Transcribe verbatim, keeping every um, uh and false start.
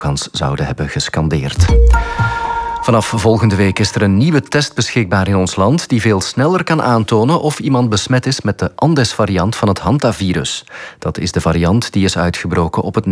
slogans zouden hebben gescandeerd. Vanaf volgende week is er een nieuwe test beschikbaar in ons land die veel sneller kan aantonen of iemand besmet is met de Andes-variant van het hantavirus. Dat is de variant die is uitgebroken op het